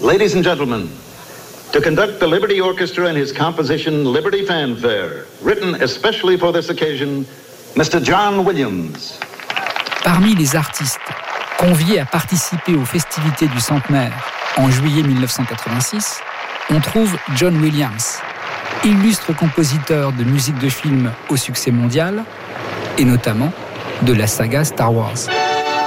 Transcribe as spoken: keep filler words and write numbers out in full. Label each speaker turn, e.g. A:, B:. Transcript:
A: Ladies and gentlemen, to conduct the Liberty Orchestra in his composition Liberty Fanfare, written especially for this occasion, Mister John Williams.
B: Parmi les artistes conviés à participer aux festivités du centenaire en juillet mille neuf cent quatre-vingt-six, on trouve John Williams, illustre compositeur de musique de film au succès mondial, et notamment de la saga Star Wars.